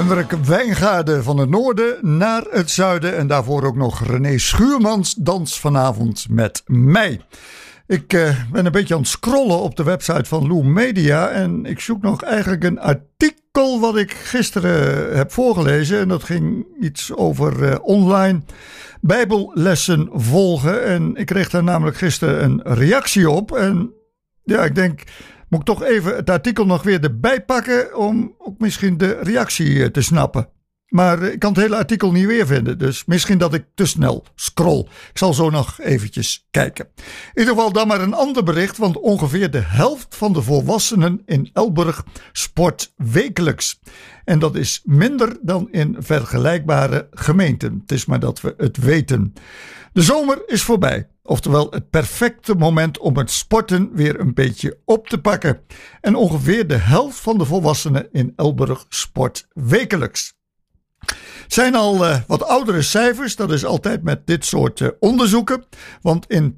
Hendrik Wijngaarden van het noorden naar het zuiden. En daarvoor ook nog René Schuurmans, Dans vanavond met mij. Ik ben een beetje aan het scrollen op de website van Lou Media. En ik zoek nog eigenlijk een artikel wat ik gisteren heb voorgelezen. En dat ging iets over online bijbellessen volgen. En ik kreeg daar namelijk gisteren een reactie op. En ja, ik denk, moet ik toch even het artikel nog weer erbij pakken om ook misschien de reactie te snappen. Maar ik kan het hele artikel niet weer vinden, dus misschien dat ik te snel scroll. Ik zal zo nog eventjes kijken. In ieder geval dan maar een ander bericht, want ongeveer de helft van de volwassenen in Elburg sport wekelijks. En dat is minder dan in vergelijkbare gemeenten. Het is maar dat we het weten. De zomer is voorbij. Oftewel het perfecte moment om het sporten weer een beetje op te pakken. En ongeveer de helft van de volwassenen in Elburg sport wekelijks. Het zijn al wat oudere cijfers, dat is altijd met dit soort onderzoeken. Want in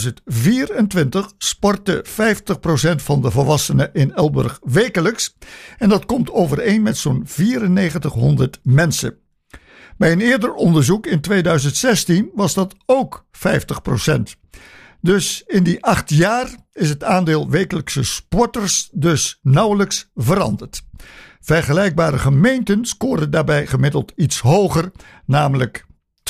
2024 sportte 50% van de volwassenen in Elburg wekelijks. En dat komt overeen met zo'n 9400 mensen. Bij een eerder onderzoek in 2016 was dat ook 50%. Dus in die 8 jaar is het aandeel wekelijkse sporters dus nauwelijks veranderd. Vergelijkbare gemeenten scoren daarbij gemiddeld iets hoger, namelijk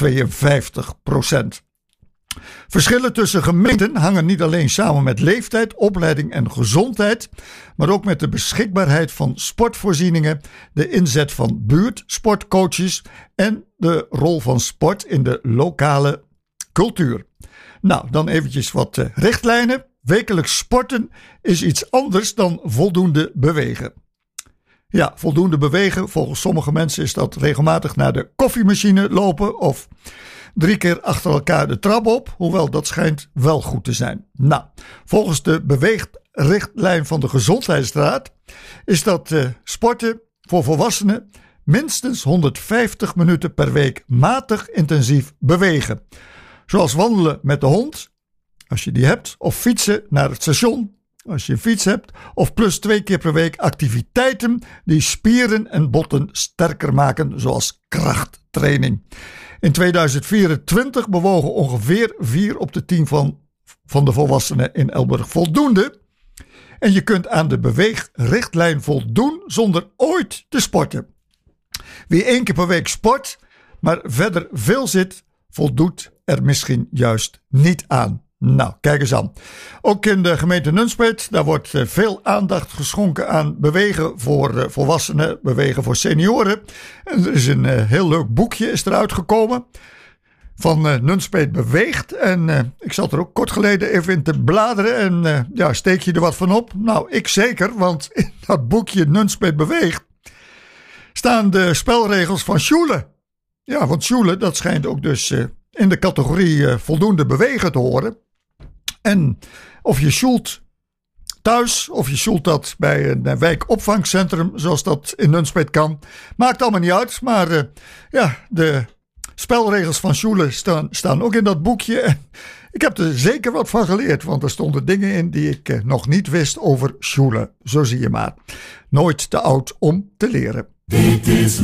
52%. Verschillen tussen gemeenten hangen niet alleen samen met leeftijd, opleiding en gezondheid, maar ook met de beschikbaarheid van sportvoorzieningen, de inzet van buurtsportcoaches en de rol van sport in de lokale cultuur. Nou, dan eventjes wat richtlijnen. Wekelijks sporten is iets anders dan voldoende bewegen. Ja, voldoende bewegen. Volgens sommige mensen is dat regelmatig naar de koffiemachine lopen of 3 keer achter elkaar de trap op. Hoewel dat schijnt wel goed te zijn. Nou, volgens de beweegrichtlijn van de Gezondheidsraad is dat sporten voor volwassenen minstens 150 minuten per week matig intensief bewegen. Zoals wandelen met de hond, als je die hebt, of fietsen naar het station, als je een fiets hebt, of plus 2 keer per week activiteiten die spieren en botten sterker maken, zoals krachttraining. In 2024 bewogen ongeveer 4 op de 10 van de volwassenen in Elburg voldoende. En je kunt aan de beweegrichtlijn voldoen zonder ooit te sporten. Wie 1 keer per week sport, maar verder veel zit, voldoet er misschien juist niet aan. Nou, kijk eens aan. Ook in de gemeente Nunspeet, daar wordt veel aandacht geschonken aan bewegen voor volwassenen, bewegen voor senioren. En er is een heel leuk boekje is eruit gekomen van Nunspeet Beweegt. En ik zat er ook kort geleden even in te bladeren en ja, steek je er wat van op? Nou, ik zeker, want in dat boekje Nunspeet Beweegt staan de spelregels van Schule. Ja, want Schule, dat schijnt ook dus in de categorie voldoende bewegen te horen. En of je sjoelt thuis of je sjoelt dat bij een wijkopvangcentrum zoals dat in Nunspeet kan, maakt allemaal niet uit. Maar ja, de spelregels van Schule staan ook in dat boekje. En ik heb er zeker wat van geleerd, want er stonden dingen in die ik nog niet wist over Schule. Zo zie je maar. Nooit te oud om te leren. Dit is